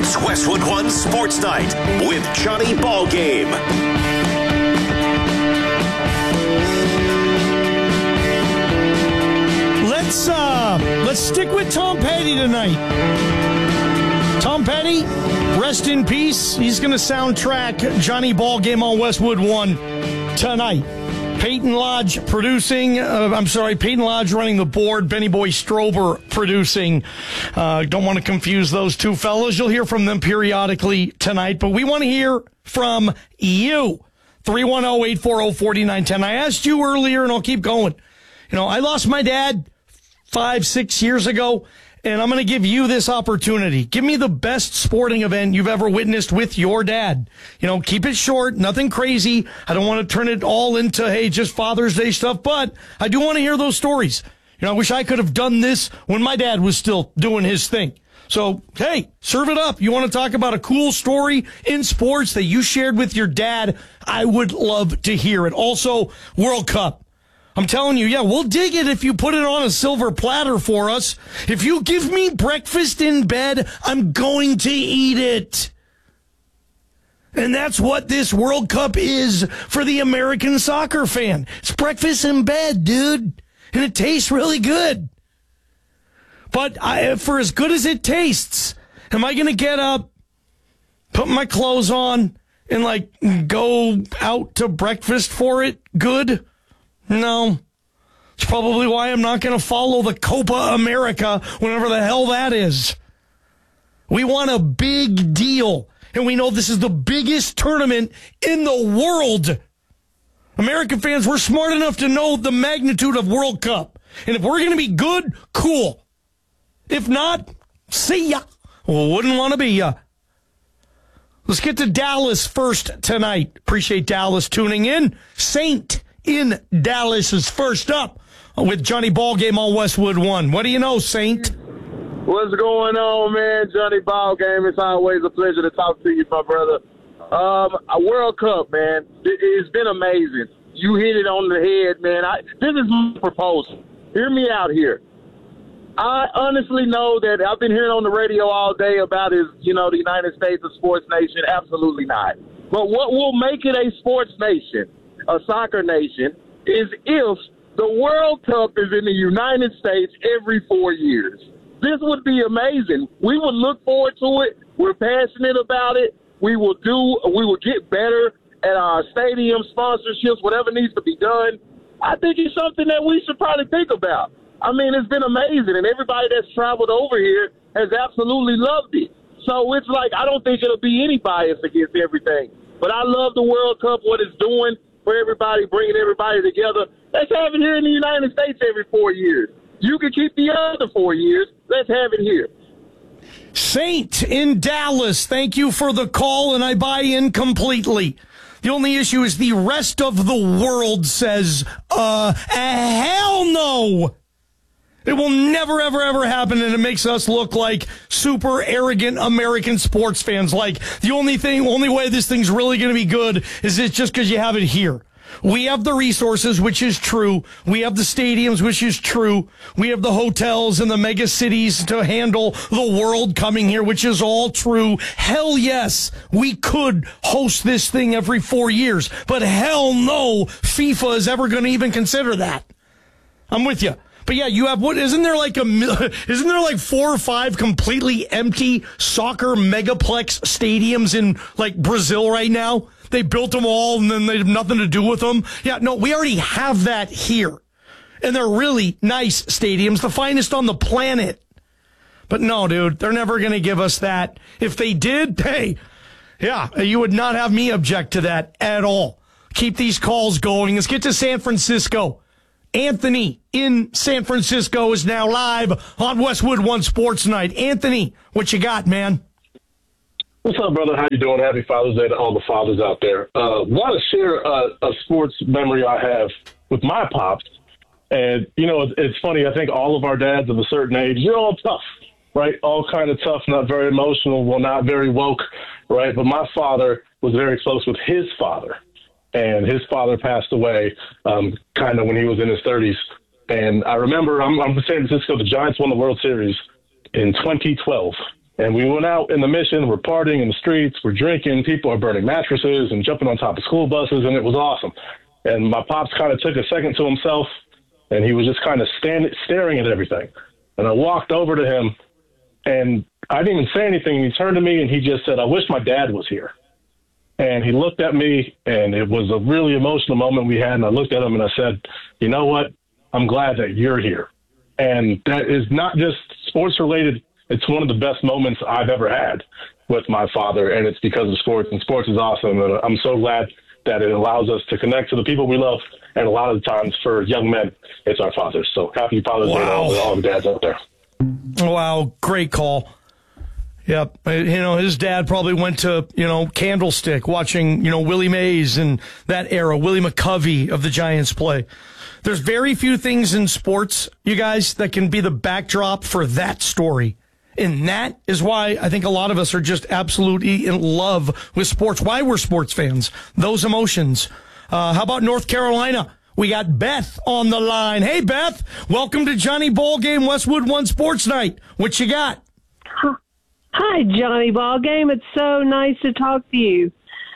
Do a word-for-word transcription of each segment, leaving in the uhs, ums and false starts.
It's Westwood One Sports Night with Johnny Ballgame. Let's uh, let's stick with Tom Petty tonight. Tom Petty, rest in peace. He's going to soundtrack Johnny Ballgame on Westwood One tonight. Peyton Lodge producing, uh, I'm sorry, Peyton Lodge running the board, Benny Boy Strober producing. Uh, don't want to confuse those two fellas. You'll hear from them periodically tonight, but we want to hear from you. three one zero, eight four zero, four nine one zero. I asked you earlier, and I'll keep going. You know, I lost my dad five, six years ago, and I'm going to give you this opportunity. Give me the best sporting event you've ever witnessed with your dad. You know, keep it short, nothing crazy. I don't want to turn it all into, hey, just Father's Day stuff, but I do want to hear those stories. You know, I wish I could have done this when my dad was still doing his thing. So, hey, serve it up. You want to talk about a cool story in sports that you shared with your dad? I would love to hear it. Also, World Cup. I'm telling you, yeah, we'll dig it if you put it on a silver platter for us. If you give me breakfast in bed, I'm going to eat it. And that's what this World Cup is for the American soccer fan. It's breakfast in bed, dude. And it tastes really good. But I, for as good as it tastes, am I going to get up, put my clothes on, and, like, go out to breakfast for it good? No. It's probably why I'm not going to follow the Copa America, whenever the hell that is. We want a big deal, and we know this is the biggest tournament in the world. American fans, we're smart enough to know the magnitude of World Cup. And if we're going to be good, cool. If not, see ya. Well, wouldn't want to be ya. Let's get to Dallas first tonight. Appreciate Dallas tuning in. Saint in Dallas is first up with Johnny Ballgame on Westwood One. What do you know, Saint? What's going on, man? Johnny Ballgame. It's always a pleasure to talk to you, my brother. Um, a World Cup, man. It, it's been amazing. You hit it on the head, man. I, this is my proposal. Hear me out here. I honestly know that I've been hearing on the radio all day about is, you know, the United States a sports nation. Absolutely not. But what will make it a sports nation, a soccer nation, is if the World Cup is in the United States every four years. This would be amazing. We would look forward to it. We're passionate about it. We will do, we will get better at our stadium sponsorships, whatever needs to be done. I think it's something that we should probably think about. I mean, it's been amazing, and everybody that's traveled over here has absolutely loved it. So it's like, I don't think it'll be any bias against everything. But I love the World Cup, what it's doing for everybody, bringing everybody together. Let's have it here in the United States every four years. You can keep the other four years. Let's have it here. Saint in Dallas, thank you for the call, and I buy in completely. The only issue is the rest of the world says, uh, hell no. It will never, ever, ever happen, and it makes us look like super arrogant American sports fans. Like, the only thing, only way this thing's really going to be good is it's just because you have it here. We have the resources, which is true. We have the stadiums, which is true. We have the hotels and the mega cities to handle the world coming here, which is all true. Hell yes, we could host this thing every four years, but hell no, FIFA is ever going to even consider that. I'm with you. But yeah, you have what? Isn't there like a? Isn't there like four or five completely empty soccer megaplex stadiums in like Brazil right now? They built them all and then they have nothing to do with them. Yeah, no, we already have that here, and they're really nice stadiums, the finest on the planet. But no, dude, they're never going to give us that. If they did, hey, yeah, you would not have me object to that at all. Keep these calls going. Let's get to San Francisco. Anthony in San Francisco is now live on Westwood One Sports Night. Anthony, what you got, man? What's up, brother? How you doing? Happy Father's Day to all the fathers out there. Uh, want to share a, a sports memory I have with my pops. And, you know, it's, it's funny. I think all of our dads of a certain age, you're all tough, right? All kind of tough, not very emotional, well, not very woke, right? But my father was very close with his father. And his father passed away um, kind of when he was in his thirties. And I remember I'm, I'm from San Francisco. The Giants won the World Series in twenty twelve. And we went out in the mission. We're partying in the streets. We're drinking. People are burning mattresses and jumping on top of school buses, and it was awesome. And my pops kind of took a second to himself, and he was just kind of standing, staring at everything. And I walked over to him, and I didn't even say anything. He turned to me, and he just said, "I wish my dad was here." And he looked at me, and it was a really emotional moment we had. And I looked at him, and I said, "You know what? I'm glad that you're here." And that is not just sports related. It's one of the best moments I've ever had with my father, and it's because of sports, and sports is awesome. And I'm so glad that it allows us to connect to the people we love, and a lot of the times for young men, it's our fathers. So happy Father's Day to all, to all the dads out there. Wow, great call. Yep. You know, his dad probably went to, you know, Candlestick watching, you know, Willie Mays and that era, Willie McCovey of the Giants play. There's very few things in sports, you guys, that can be the backdrop for that story. And that is why I think a lot of us are just absolutely in love with sports, why we're sports fans, those emotions. Uh, how about North Carolina? We got Beth on the line. Hey, Beth, welcome to Johnny Ballgame Westwood One Sports Night. What you got? Hi, Johnny Ballgame. It's so nice to talk to you.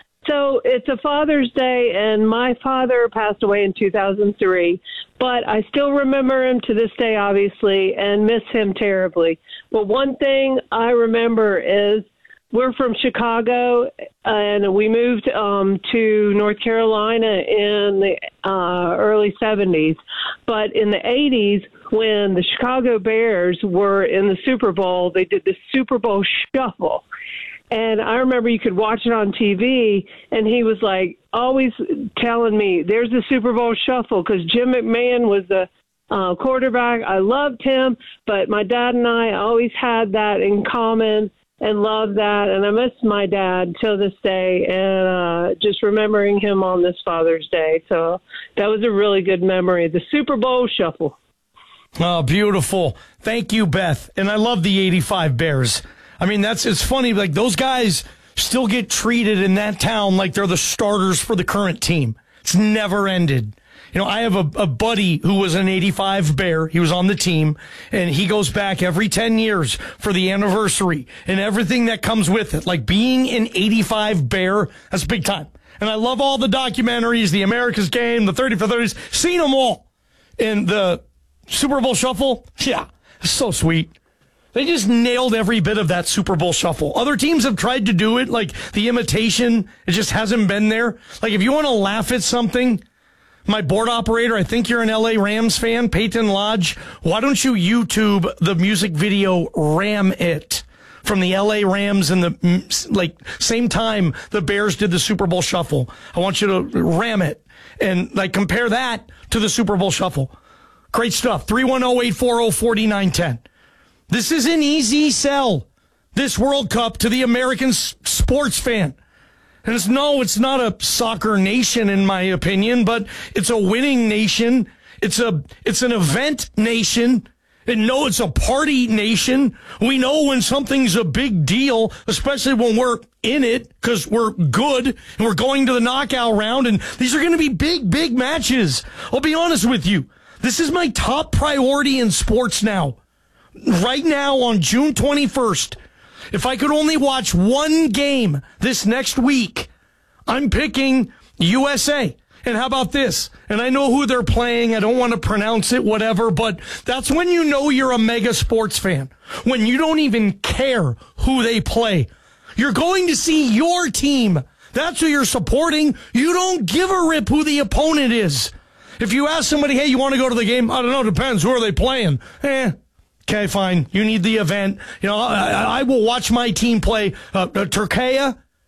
So it's a Father's Day, and my father passed away in two thousand three, but I still remember him to this day, obviously, and miss him terribly. But one thing I remember is we're from Chicago, and we moved um, to North Carolina in the uh, early seventies. But in the eighties, when the Chicago Bears were in the Super Bowl, they did the Super Bowl Shuffle. And I remember you could watch it on T V, and he was like always telling me, "There's the Super Bowl Shuffle," because Jim McMahon was the uh, quarterback. I loved him, but my dad and I always had that in common and loved that. And I miss my dad till this day, and uh, just remembering him on this Father's Day. So that was a really good memory, the Super Bowl Shuffle. Oh, beautiful. Thank you, Beth. And I love the eighty-five Bears. I mean, that's, it's funny, like those guys still get treated in that town like they're the starters for the current team. It's never ended. You know, I have a, a buddy who was an eighty-five Bear. He was on the team, and he goes back every ten years for the anniversary and everything that comes with it. Like being an eighty-five Bear, that's big time. And I love all the documentaries, the America's Game, the thirty for thirties, seen them all. And the Super Bowl Shuffle, yeah, it's so sweet. They just nailed every bit of that Super Bowl Shuffle. Other teams have tried to do it, like the imitation. It just hasn't been there. Like if you want to laugh at something, my board operator, I think you're an L A Rams fan, Peyton Lodge. Why don't you YouTube the music video Ram It from the L A Rams and the like same time the Bears did the Super Bowl Shuffle. I want you to ram it and like compare that to the Super Bowl Shuffle. Great stuff. three one zero, eight four zero, four nine one zero. This is an easy sell, this World Cup, to the American s- sports fan. And it's no, it's not a soccer nation, in my opinion, but it's a winning nation. It's a, it's an event nation. And no, it's a party nation. We know when something's a big deal, especially when we're in it, because we're good and we're going to the knockout round. And these are going to be big, big matches. I'll be honest with you. This is my top priority in sports now. Right now on June twenty-first, if I could only watch one game this next week, I'm picking U S A. And how about this? And I know who they're playing. I don't want to pronounce it, whatever, but that's when you know you're a mega sports fan. When you don't even care who they play. You're going to see your team. That's who you're supporting. You don't give a rip who the opponent is. If you ask somebody, hey, you want to go to the game? I don't know, depends. Who are they playing? Eh. Okay, fine. You need the event. You know, I, I will watch my team play uh, uh, Turkey.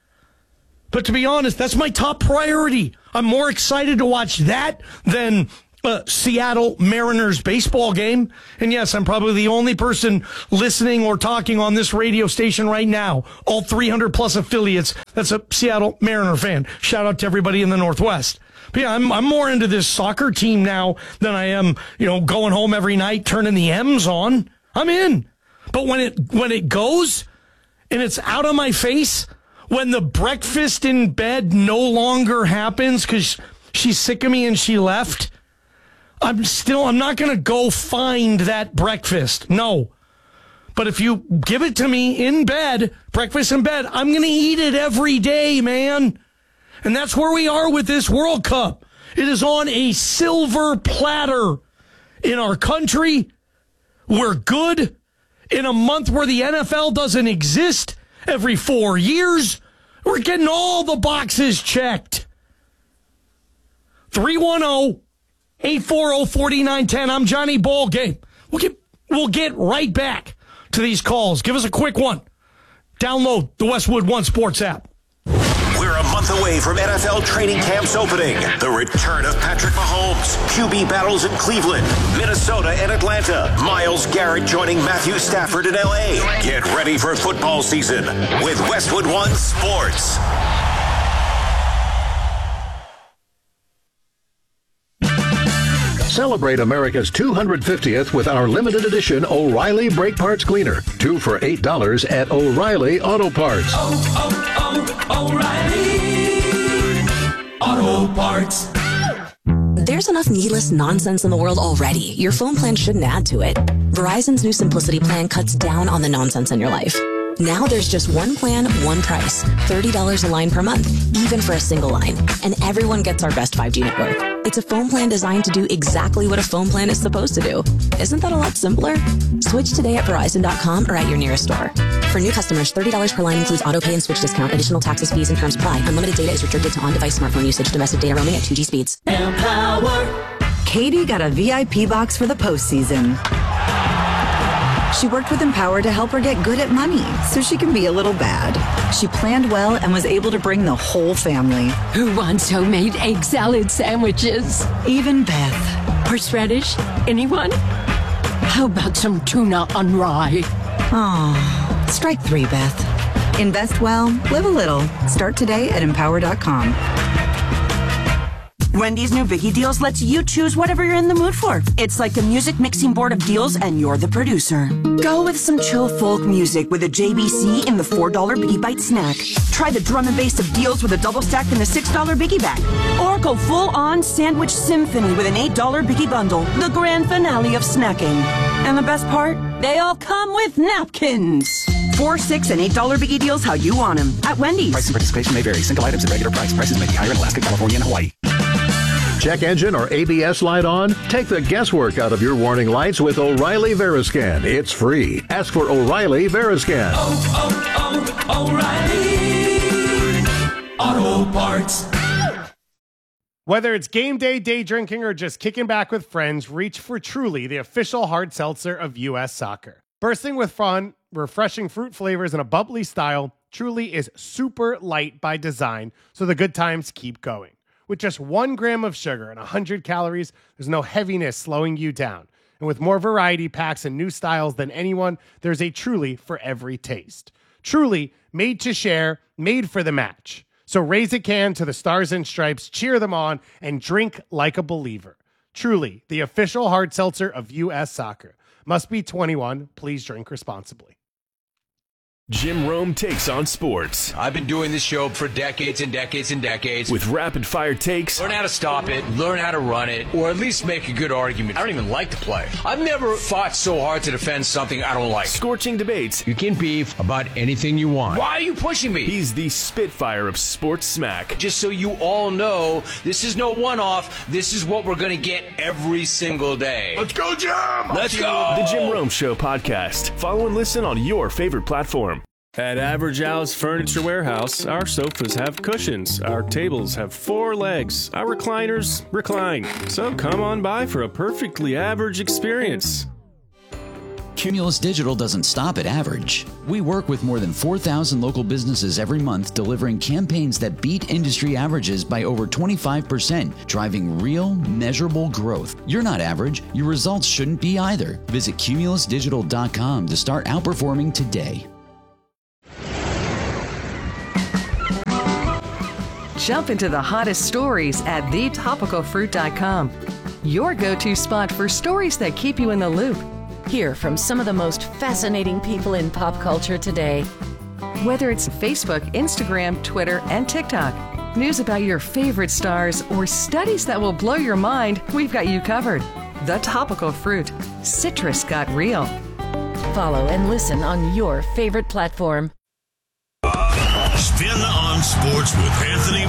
But to be honest, that's my top priority. I'm more excited to watch that than uh, Seattle Mariners baseball game. And yes, I'm probably the only person listening or talking on this radio station right now. All three hundred plus affiliates. That's a Seattle Mariner fan. Shout out to everybody in the Northwest. But yeah, I'm, I'm more into this soccer team now than I am, you know, going home every night, turning the M's on. I'm in. But when it, when it goes and it's out of my face, when the breakfast in bed no longer happens because she's sick of me and she left, I'm still, I'm not going to go find that breakfast. No. But if you give it to me in bed, breakfast in bed, I'm going to eat it every day, man. And that's where we are with this World Cup. It is on a silver platter in our country. We're good. In a month where the N F L doesn't exist every four years, we're getting all the boxes checked. three one zero, eight four zero, four nine one zero. I'm Johnny Ballgame. We'll get, we'll get right back to these calls. Give us a quick one. Download the Westwood One Sports app. We're a month away from N F L training camps opening. The return of Patrick Mahomes. Q B battles in Cleveland, Minnesota, and Atlanta. Myles Garrett joining Matthew Stafford in L A. Get ready for football season with Westwood One Sports. Celebrate America's two hundred fiftieth with our limited edition O'Reilly Brake Parts Cleaner. Two for eight dollars at O'Reilly Auto Parts. Oh, oh, oh, O'Reilly Auto Parts. There's enough needless nonsense in the world already. Your phone plan shouldn't add to it. Verizon's new Simplicity plan cuts down on the nonsense in your life. Now there's just one plan, one price. thirty dollars a line per month, even for a single line. And everyone gets our best five G network. It's a phone plan designed to do exactly what a phone plan is supposed to do. Isn't that a lot simpler? Switch today at Verizon dot com or at your nearest store. For new customers, thirty dollars per line includes auto pay and switch discount. Additional taxes, fees, and terms apply. Unlimited data is restricted to on-device smartphone usage. Domestic data roaming at two G speeds. Empower. Katie got a V I P box for the postseason. She worked with Empower to help her get good at money so she can be a little bad. She planned well and was able to bring the whole family. Who wants homemade egg salad sandwiches? Even Beth. Horseradish? Anyone? How about some tuna on rye? Oh, strike three, Beth. Invest well, live a little. Start today at empower dot com. Wendy's new Biggie Deals lets you choose whatever you're in the mood for. It's like a music mixing board of deals, and you're the producer. Go with some chill folk music with a J B C in the four dollar Biggie Bite snack. Try the drum and bass of deals with a double stack in the six dollar Biggie Bag. Or go full-on sandwich symphony with an eight dollar Biggie Bundle, the grand finale of snacking. And the best part? They all come with napkins. Four, six, and eight dollar Biggie Deals how you want them at Wendy's. Price and participation may vary. Single items at regular price. Prices may be higher in Alaska, California, and Hawaii. Check engine or A B S light on? Take the guesswork out of your warning lights with O'Reilly Veriscan. It's free. Ask for O'Reilly Veriscan. Oh, oh, oh, O'Reilly Auto Parts. Whether it's game day, day drinking, or just kicking back with friends, reach for Truly, the official hard seltzer of U S Soccer. Bursting with fun, refreshing fruit flavors, and a bubbly style, Truly is super light by design, so the good times keep going. With just one gram of sugar and one hundred calories, there's no heaviness slowing you down. And with more variety packs and new styles than anyone, there's a Truly for every taste. Truly, made to share, made for the match. So raise a can to the Stars and Stripes, cheer them on, and drink like a believer. Truly, the official hard seltzer of U S Soccer. Must be twenty-one. Please drink responsibly. Jim Rome takes on sports. I've been doing this show for decades and decades and decades. With rapid-fire takes. Learn how to stop it, learn how to run it, or at least make a good argument. I don't even like to play. I've never fought so hard to defend something I don't like. Scorching debates. You can beef about anything you want. Why are you pushing me? He's the Spitfire of sports smack. Just so you all know, this is no one-off. This is what we're going to get every single day. Let's go, Jim! Let's go! The Jim Rome Show podcast. Follow and listen on your favorite platform. At Average Al's Furniture Warehouse, our sofas have cushions, our tables have four legs, our recliners recline. So come on by for a perfectly average experience. Cumulus Digital doesn't stop at average. We work with more than four thousand local businesses every month, delivering campaigns that beat industry averages by over twenty-five percent, driving real, measurable growth. You're not average. Your results shouldn't be either. Visit cumulus digital dot com to start outperforming today. Jump into the hottest stories at the topical fruit dot com. Your go-to spot for stories that keep you in the loop. Hear from some of the most fascinating people in pop culture today. Whether it's Facebook, Instagram, Twitter, and TikTok, news about your favorite stars, or studies that will blow your mind, we've got you covered. The Topical Fruit. Citrus got real. Follow and listen on your favorite platform. Spin on Sports with Anthony